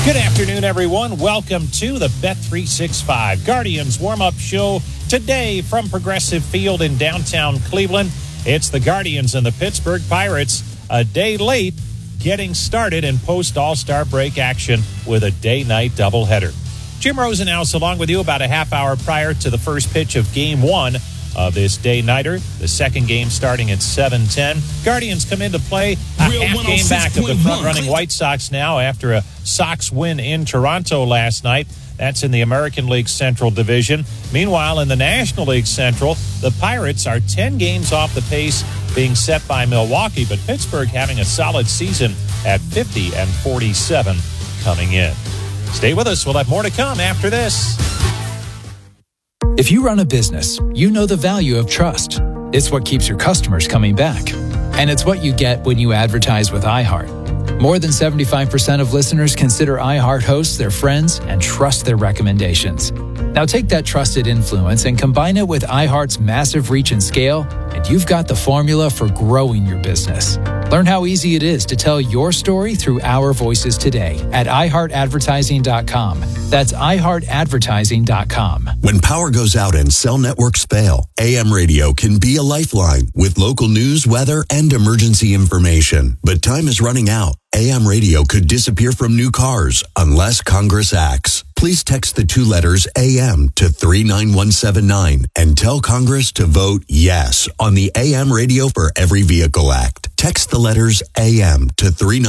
Good afternoon, everyone. Welcome to the Bet365 Guardians warm-up show today from Progressive Field in downtown Cleveland. It's the Guardians and the Pittsburgh Pirates a day late getting started in post-All-Star break action with a day-night doubleheader. Jim Rosenhaus along with you about a half hour prior to the first pitch of Game 1 of this day-nighter. The second game starting at 7:10. Guardians come into play a half game back of the front-running White Sox now after a Sox win in Toronto last night. That's in the American League Central Division. Meanwhile, in the National League Central, the Pirates are 10 games off the pace being set by Milwaukee, but Pittsburgh having a solid season at 50-47 coming in. Stay with us. We'll have more to come after this. If you run a business, you know the value of trust. It's what keeps your customers coming back. And it's what you get when you advertise with iHeart. More than 75% of listeners consider iHeart hosts their friends and trust their recommendations. Now take that trusted influence and combine it with iHeart's massive reach and scale, and you've got the formula for growing your business. Learn how easy it is to tell your story through our voices today at iHeartAdvertising.com. That's iHeartAdvertising.com. When power goes out and cell networks fail, AM radio can be a lifeline with local news, weather, and emergency information. But time is running out. AM radio could disappear from new cars unless Congress acts. Please text the two letters AM to 39179 and tell Congress to vote yes on the AM Radio for Every Vehicle Act. Text the letters AM to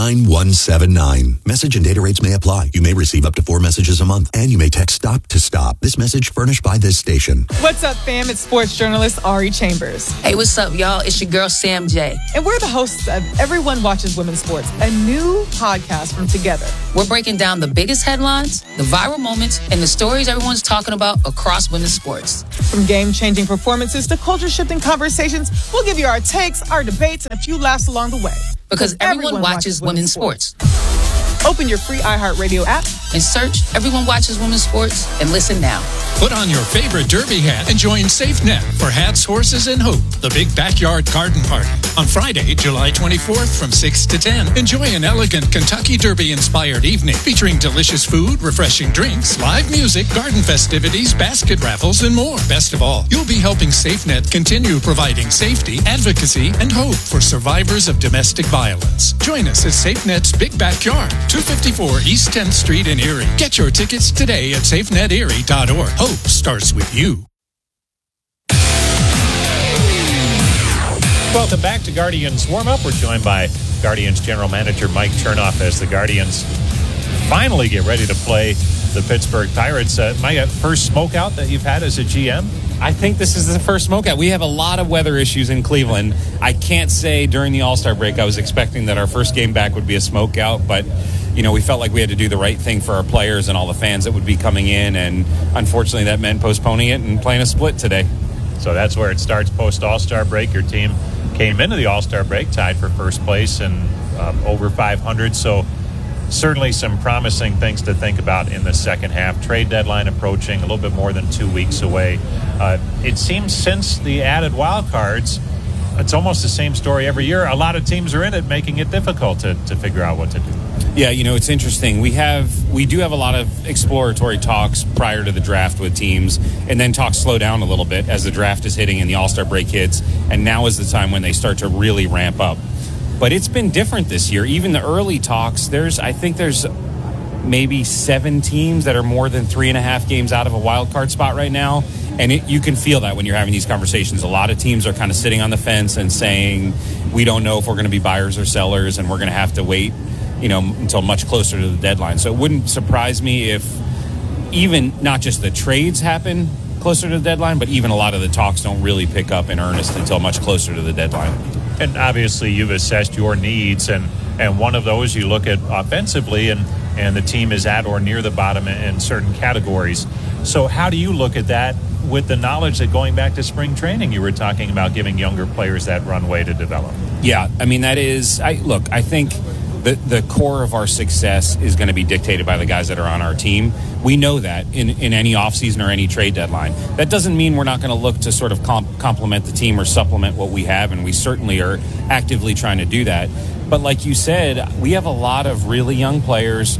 39179. Message and data rates may apply. You may receive up to 4 messages a month, and you may text STOP to STOP. This message furnished by this station. What's up, fam? It's sports journalist Ari Chambers. Hey, what's up, y'all? It's your girl, Sam J. And we're the hosts of Everyone Watches Women's Sports, a new podcast from Together. We're breaking down the biggest headlines, the viral moments, and the stories everyone's talking about across women's sports. From game-changing performances to culture-shifting conversations, we'll give you our takes, our debates, and a few laughs along the way. Because everyone watches women's sports. Open your free iHeartRadio app and search Everyone Watches Women's Sports and listen now. Put on your favorite derby hat and join SafeNet for Hats, Horses, and Hope, the big backyard garden party. On Friday, July 24th from 6 to 10. Enjoy an elegant Kentucky Derby-inspired evening featuring delicious food, refreshing drinks, live music, garden festivities, basket raffles, and more. Best of all, you'll be helping SafeNet continue providing safety, advocacy, and hope for survivors of domestic violence. Join us at SafeNet's Big Backyard, 254 East 10th Street in Erie. Get your tickets today at safeneterie.org. Hope starts with you. Welcome back to Guardians Warm-Up. We're joined by Guardians General Manager Mike Chernoff as the Guardians finally get ready to play the Pittsburgh Pirates. Mike, first smokeout that you've had as a GM? I think this is the first smokeout. We have a lot of weather issues in Cleveland. I can't say during the All-Star break I was expecting that our first game back would be a smokeout, but we felt like we had to do the right thing for our players and all the fans that would be coming in, and unfortunately that meant postponing it and playing a split today. So that's where it starts post-All-Star break. Your team came into the All-Star break tied for first place and over 500, so certainly some promising things to think about in the second half. Trade deadline approaching, a little bit more than 2 weeks away. It seems since the added wild cards, it's almost the same story every year. A lot of teams are in it, making it difficult to figure out what to do. Yeah, it's interesting. We do have a lot of exploratory talks prior to the draft with teams, and then talks slow down a little bit as the draft is hitting and the All-Star break hits, and now is the time when they start to really ramp up. But it's been different this year. Even the early talks, I think there's maybe 7 teams that are more than 3.5 games out of a wild card spot right now. And you can feel that when you're having these conversations. A lot of teams are kind of sitting on the fence and saying, we don't know if we're going to be buyers or sellers, and we're going to have to wait, until much closer to the deadline. So it wouldn't surprise me if even not just the trades happen closer to the deadline, but even a lot of the talks don't really pick up in earnest until much closer to the deadline. And obviously you've assessed your needs, and one of those you look at offensively, and the team is at or near the bottom in certain categories. So how do you look at that with the knowledge that going back to spring training, you were talking about giving younger players that runway to develop? Yeah, I mean, I think the core of our success is going to be dictated by the guys that are on our team. We know that in any offseason or any trade deadline. That doesn't mean we're not going to look to sort of complement the team or supplement what we have, and we certainly are actively trying to do that. But like you said, we have a lot of really young players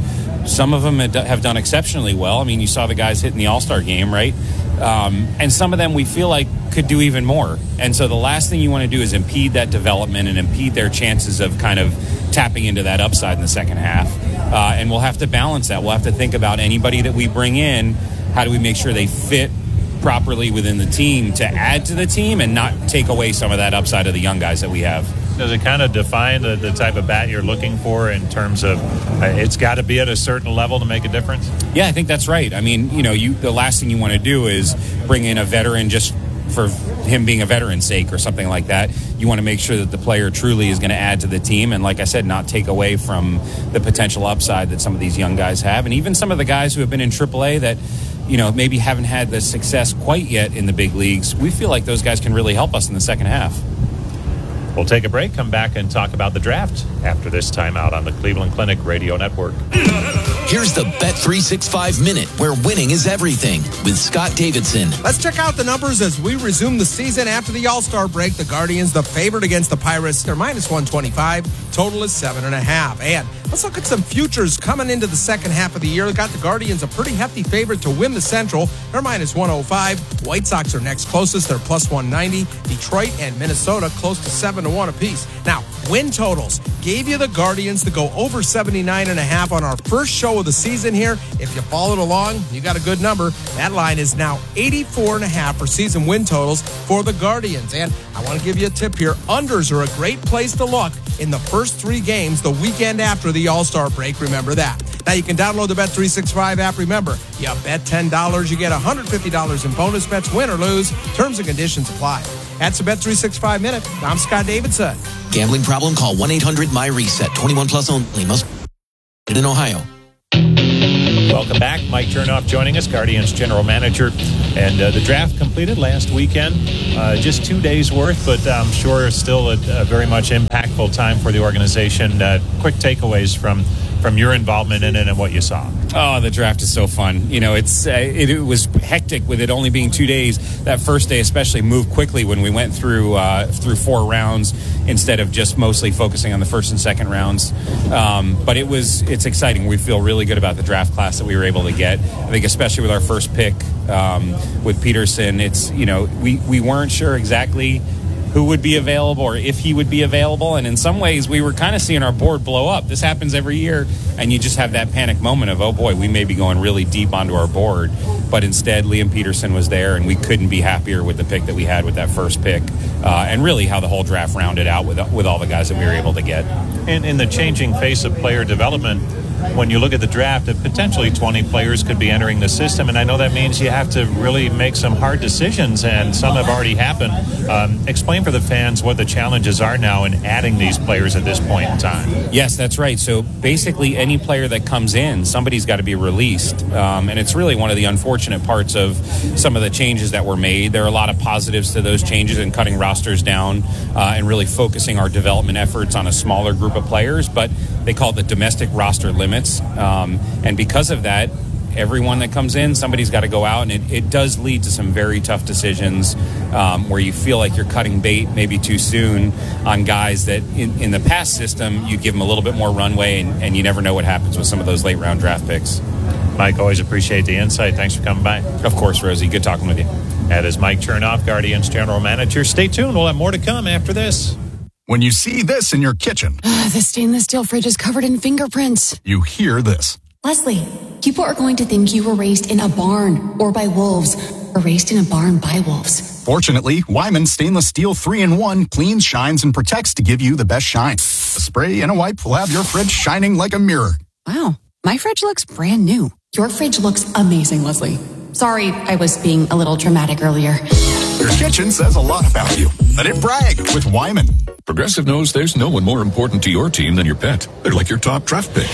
some of them have done exceptionally well. I mean, you saw the guys hitting the All-Star game, right? And some of them we feel like could do even more. And so the last thing you want to do is impede that development and impede their chances of kind of tapping into that upside in the second half. And we'll have to balance that. We'll have to think about anybody that we bring in, how do we make sure they fit properly within the team to add to the team and not take away some of that upside of the young guys that we have. Does it kind of define the type of bat you're looking for in terms of it's got to be at a certain level to make a difference? Yeah, I think that's right. I mean, the last thing you want to do is bring in a veteran just for him being a veteran's sake or something like that. You want to make sure that the player truly is going to add to the team and, like I said, not take away from the potential upside that some of these young guys have. And even some of the guys who have been in AAA that, maybe haven't had the success quite yet in the big leagues, we feel like those guys can really help us in the second half. We'll take a break, come back and talk about the draft after this timeout on the Cleveland Clinic Radio Network. Here's the Bet365 Minute, where winning is everything, with Scott Davidson. Let's check out the numbers as we resume the season after the All-Star break. The Guardians, the favorite against the Pirates. They're minus 125. Total is 7.5. And let's look at some futures coming into the second half of the year. Got the Guardians a pretty hefty favorite to win the Central. They're minus 105. White Sox are next closest. They're plus 190. Detroit and Minnesota close to 7-1 apiece. Now, win totals. Gave you the Guardians to go over 79.5 on our first show of the season here. If you followed along, you got a good number. That line is now 84.5 for season win totals for the Guardians. And I want to give you a tip here. Unders are a great place to look in the first 3 games the weekend after the All-Star break. Remember that. Now, you can download the Bet365 app. Remember, you bet $10, you get $150 in bonus bets, win or lose. Terms and conditions apply. That's the Bet365 Minute. I'm Scott Davidson. Gambling problem? Call 1-800-MY-RESET. 21 plus only. Must in Ohio. Welcome back. Mike Chernoff joining us, Guardians General Manager. And the draft completed last weekend. Just 2 days worth, but I'm sure still a very much impactful time for the organization. Quick takeaways from your involvement in it and what you saw. Oh, the draft is so fun. It was hectic with it only being 2 days. That first day especially moved quickly when we went through 4 rounds instead of just mostly focusing on the first and second rounds. But it's exciting. We feel really good about the draft class that we were able to get. I think especially with our first pick with Peterson, we weren't sure exactly who would be available or if he would be available. And in some ways, we were kind of seeing our board blow up. This happens every year, and you just have that panic moment of, oh boy, we may be going really deep onto our board. But instead, Liam Peterson was there, and we couldn't be happier with the pick that we had with that first pick, and really how the whole draft rounded out with all the guys that we were able to get. In the changing face of player development, when you look at the draft, potentially 20 players could be entering the system, and I know that means you have to really make some hard decisions, and some have already happened. Explain for the fans what the challenges are now in adding these players at this point in time. Yes, that's right. So basically any player that comes in, somebody's got to be released, and it's really one of the unfortunate parts of some of the changes that were made. There are a lot of positives to those changes and cutting rosters down and really focusing our development efforts on a smaller group of players, but they call it the domestic roster limits. And because of that, everyone that comes in, somebody's got to go out, and it does lead to some very tough decisions where you feel like you're cutting bait maybe too soon on guys that in the past system, you give them a little bit more runway, and you never know what happens with some of those late round draft picks. Mike, always appreciate the insight. Thanks for coming by. Of course, Rosie. Good talking with you. That is Mike Chernoff, Guardians General Manager. Stay tuned. We'll have more to come after this. When you see this in your kitchen, the stainless steel fridge is covered in fingerprints. You hear this. Leslie, people are going to think you were raised in a barn or by wolves, or raised in a barn by wolves. Fortunately, Wyman Stainless Steel 3-in-1 cleans, shines, and protects to give you the best shine. A spray and a wipe will have your fridge shining like a mirror. Wow, my fridge looks brand new. Your fridge looks amazing, Leslie. Sorry, I was being a little dramatic earlier. Your kitchen says a lot about you. Let it brag with Wyman. Progressive knows there's no one more important to your team than your pet. They're like your top draft pick.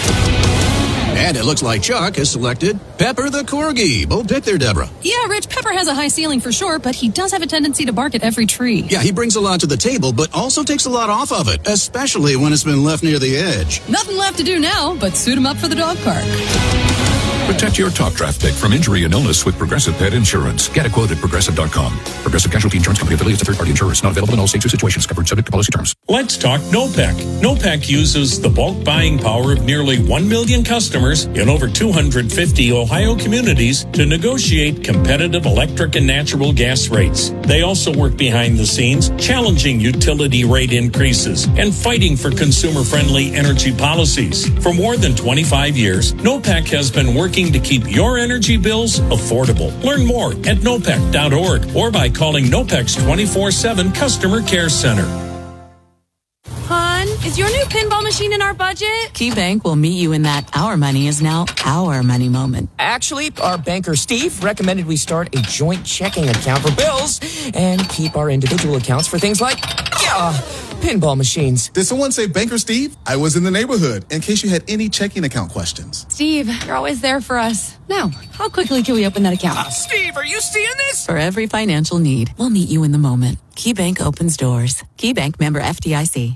And it looks like Chuck has selected Pepper the Corgi. Bold pick there, Deborah. Yeah, Rich, Pepper has a high ceiling for sure, but he does have a tendency to bark at every tree. Yeah, he brings a lot to the table, but also takes a lot off of it, especially when it's been left near the edge. Nothing left to do now but suit him up for the dog park. Protect your top draft pick from injury and illness with Progressive Pet Insurance. Get a quote at Progressive.com. Progressive Casualty Insurance Company affiliates of third-party insurers. Not available in all states or situations. Covered subject to policy terms. Let's talk NOPEC. NOPEC uses the bulk buying power of nearly 1 million customers in over 250 Ohio communities to negotiate competitive electric and natural gas rates. They also work behind the scenes, challenging utility rate increases and fighting for consumer-friendly energy policies. For more than 25 years, NOPEC has been working to keep your energy bills affordable. Learn more at nopec.org or by calling NOPEC's 24/7 Customer Care Center. Hon, is your new pinball machine in our budget? KeyBank will meet you in that our money is now our money moment. Actually, our banker Steve recommended we start a joint checking account for bills and keep our individual accounts for things like pinball machines. Did someone say Banker Steve? I was in the neighborhood in case you had any checking account questions. Steve, you're always there for us. Now, how quickly can we open that account? Steve, are you seeing this? For every financial need, we'll meet you in the moment. KeyBank opens doors. KeyBank, member FDIC.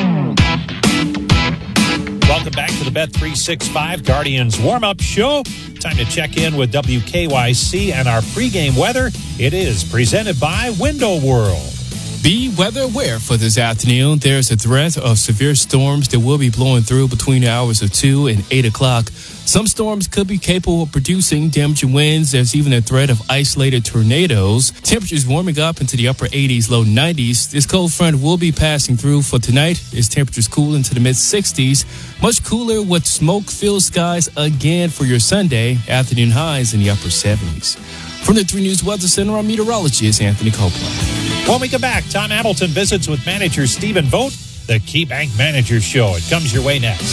Welcome back to the Bet365 Guardians warm-up show. Time to check in with WKYC and our pregame weather. It is presented by Window World. Be weather aware for this afternoon. There's a threat of severe storms that will be blowing through between the hours of 2 and 8 o'clock. Some storms could be capable of producing damaging winds. There's even a threat of isolated tornadoes. Temperatures warming up into the upper 80s, low 90s. This cold front will be passing through for tonight as temperatures cool into the mid-60s. Much cooler with smoke-filled skies again for your Sunday. Afternoon highs in the upper 70s. From the 3 News Weather Center, our meteorologist Anthony Copeland. When we come back, Tom Hamilton visits with manager Stephen Vogt, the KeyBank Manager Show. It comes your way next.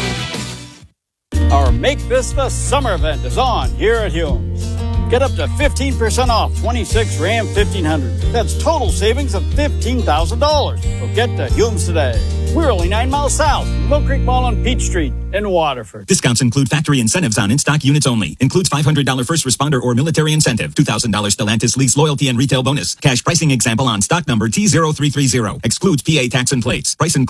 Our Make This the Summer event is on here at Humes. Get up to 15% off 26 Ram 1500. That's total savings of $15,000. So get to Humes today. We're only 9 miles south, Mill Creek Mall on Peach Street in Waterford. Discounts include factory incentives on in-stock units only. Includes $500 first responder or military incentive. $2,000 Stellantis lease loyalty and retail bonus. Cash pricing example on stock number T0330. Excludes PA tax and plates. Price includes